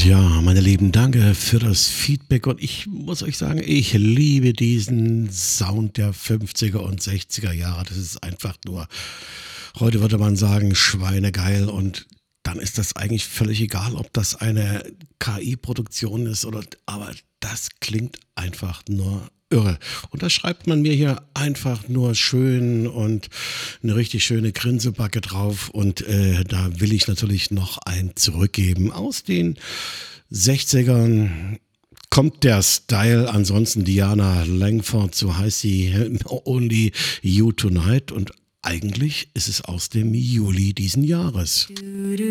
Ja, meine Lieben, danke für das Feedback und ich muss euch sagen, ich liebe diesen Sound der 50er und 60er Jahre. Das ist einfach nur, heute würde man sagen, schweinegeil und dann ist das eigentlich völlig egal, ob das eine KI-Produktion ist oder, aber das klingt einfach nur irre. Und da schreibt man mir hier einfach nur schön und eine richtig schöne Grinsebacke drauf und da will ich natürlich noch ein zurückgeben aus den 60ern kommt der Style, ansonsten Diana Langford, so heißt sie, Only You Tonight und eigentlich ist es aus dem Juli diesen Jahres.